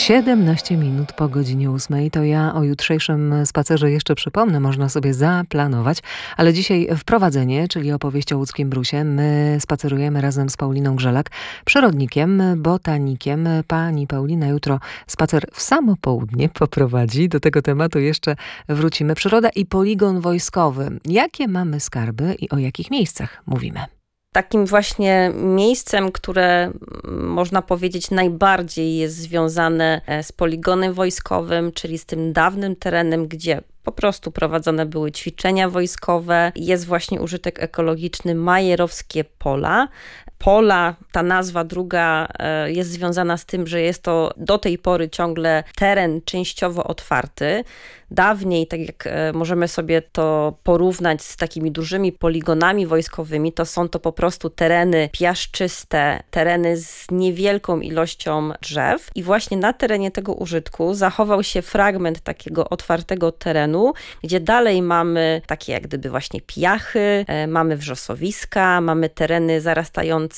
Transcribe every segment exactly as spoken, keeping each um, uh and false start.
siedemnaście minut po godzinie ósmej. To ja o jutrzejszym spacerze jeszcze przypomnę, można sobie zaplanować, ale dzisiaj wprowadzenie, czyli opowieść o łódzkim brusie. My spacerujemy razem z Pauliną Grzelak, przyrodnikiem, botanikiem. Pani Paulina jutro spacer w samo południe poprowadzi. Do tego tematu jeszcze wrócimy. Przyroda i poligon wojskowy. Jakie mamy skarby i o jakich miejscach mówimy? Takim właśnie miejscem, które można powiedzieć najbardziej jest związane z poligonem wojskowym, czyli z tym dawnym terenem, gdzie po prostu prowadzone były ćwiczenia wojskowe. Jest właśnie użytek ekologiczny Majerowskie Pola. Pola, ta nazwa druga jest związana z tym, że jest to do tej pory ciągle teren częściowo otwarty. Dawniej, tak jak możemy sobie to porównać z takimi dużymi poligonami wojskowymi, to są to po prostu tereny piaszczyste, tereny z niewielką ilością drzew. I właśnie na terenie tego użytku zachował się fragment takiego otwartego terenu, gdzie dalej mamy takie jak gdyby właśnie piachy, mamy wrzosowiska, mamy tereny zarastające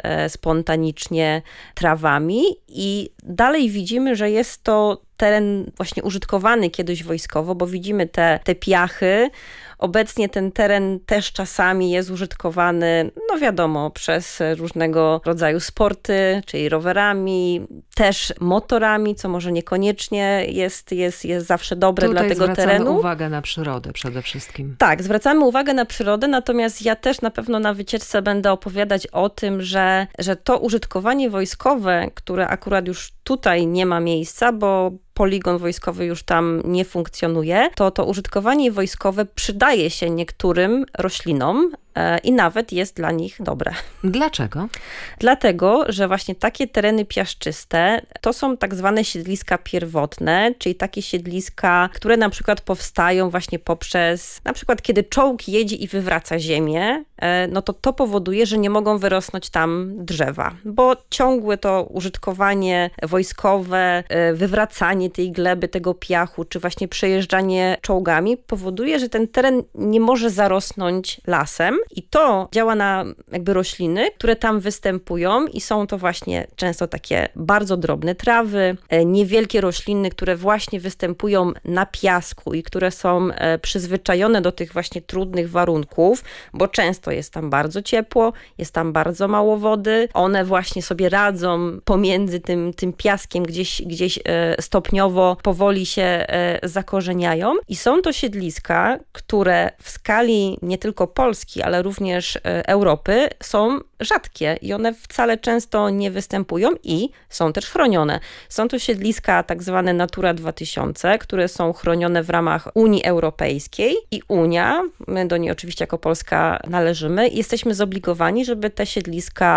spontanicznie trawami i dalej widzimy, że jest to teren właśnie użytkowany kiedyś wojskowo, bo widzimy te, te piachy. Obecnie ten teren też czasami jest użytkowany, no wiadomo, przez różnego rodzaju sporty, czyli rowerami, też motorami, co może niekoniecznie jest, jest, jest zawsze dobre Tutaj dla tego terenu. Tutaj zwracamy uwagę na przyrodę przede wszystkim. Tak, zwracamy uwagę na przyrodę, natomiast ja też na pewno na wycieczce będę opowiadać o tym, że, że to użytkowanie wojskowe, które akurat już tutaj nie ma miejsca, bo poligon wojskowy już tam nie funkcjonuje, to to użytkowanie wojskowe przydaje się niektórym roślinom e, i nawet jest dla nich dobre. Dlaczego? Dlatego, że właśnie takie tereny piaszczyste to są tak zwane siedliska pierwotne, czyli takie siedliska, które na przykład powstają właśnie poprzez, na przykład kiedy czołg jedzie i wywraca ziemię, e, no to to powoduje, że nie mogą wyrosnąć tam drzewa, bo ciągłe to użytkowanie wojskowe, e, wywracanie tej gleby, tego piachu, czy właśnie przejeżdżanie czołgami powoduje, że ten teren nie może zarosnąć lasem i to działa na jakby rośliny, które tam występują i są to właśnie często takie bardzo drobne trawy, niewielkie rośliny, które właśnie występują na piasku i które są przyzwyczajone do tych właśnie trudnych warunków, bo często jest tam bardzo ciepło, jest tam bardzo mało wody, one właśnie sobie radzą pomiędzy tym, tym piaskiem gdzieś, gdzieś stopniowo powoli się zakorzeniają i są to siedliska, które w skali nie tylko Polski, ale również Europy są rzadkie i one wcale często nie występują i są też chronione. Są to siedliska tak zwane Natura dwa tysiące, które są chronione w ramach Unii Europejskiej i Unia, my do niej oczywiście jako Polska należymy, jesteśmy zobligowani, żeby te siedliska